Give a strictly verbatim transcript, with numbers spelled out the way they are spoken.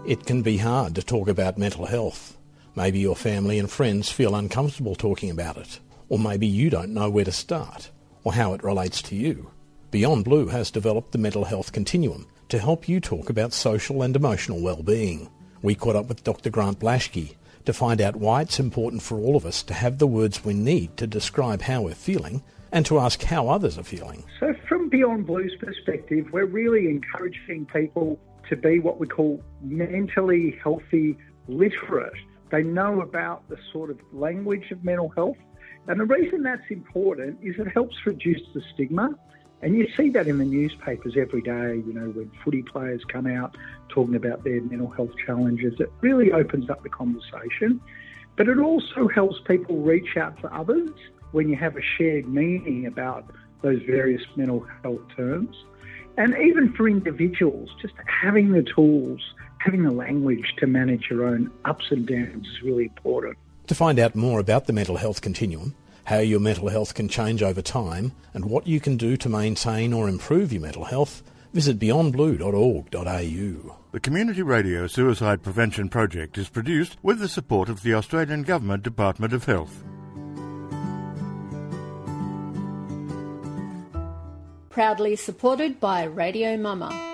It can be hard to talk about mental health. Maybe your family and friends feel uncomfortable talking about it, or maybe you don't know where to start, or how it relates to you. Beyond Blue has developed the Mental Health Continuum to help you talk about social and emotional well-being. We caught up with Doctor Grant Blashke to find out why it's important for all of us to have the words we need to describe how we're feeling and to ask how others are feeling. So from Beyond Blue's perspective, we're really encouraging people to be what we call mentally healthy literate. They know about the sort of language of mental health. And the reason that's important is it helps reduce the stigma. And you see that in the newspapers every day, you know, when footy players come out talking about their mental health challenges. It really opens up the conversation. But it also helps people reach out to others when you have a shared meaning about those various mental health terms. And even for individuals, just having the tools, having the language to manage your own ups and downs is really important. To find out more about the Mental Health Continuum, how your mental health can change over time, and what you can do to maintain or improve your mental health, visit beyond blue dot org dot a u. The Community Radio Suicide Prevention Project is produced with the support of the Australian Government Department of Health. Proudly supported by Radio Mama.